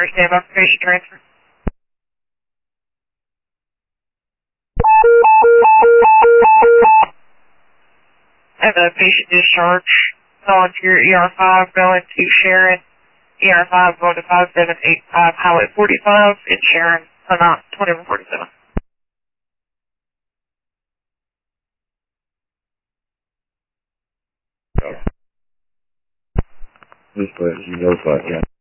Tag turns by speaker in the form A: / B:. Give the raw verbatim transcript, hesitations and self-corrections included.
A: January, stand by for patient transfer. I have a patient discharge. Volunteer E R five going to Sharon. E R five going to five seven eight five Highway forty-five in Sharon, amount twenty-one forty-seven.
B: This place, you know, but yeah.